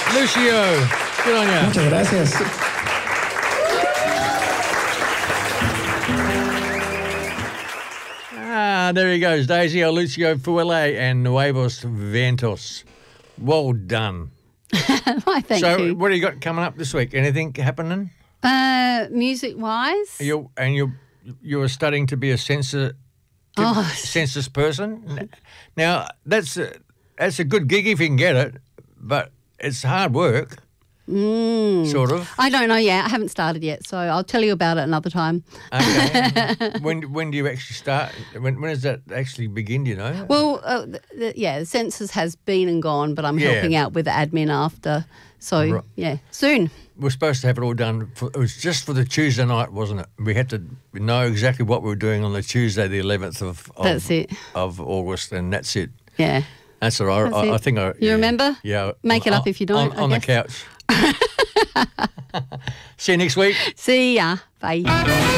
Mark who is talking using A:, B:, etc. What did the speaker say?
A: Lucio, good on you.
B: Muchas gracias.
A: There he goes, Daisy, Lucio Fuele and Nuevos Vientos. Well done.
C: Why, thank you.
A: So, what do you got coming up this week? Anything happening?
C: Music-wise?
A: You were studying to be a census person. Now, that's a good gig if you can get it, but it's hard work. Sort of.
C: I don't know yet. I haven't started yet, so I'll tell you about it another time.
A: Okay. When do you actually start? When does that actually begin, do you know?
C: Well, the census has been and gone, but I'm helping out with the admin after. So, soon.
A: We're supposed to have it all done. It was just for the Tuesday night, wasn't it? We had to know exactly what we were doing on the Tuesday, the 11th of August, and that's it.
C: Yeah.
A: That's all right. I think
C: You remember?
A: Yeah.
C: Make it up if you don't.
A: On the couch. See you next week.
C: See ya. Bye.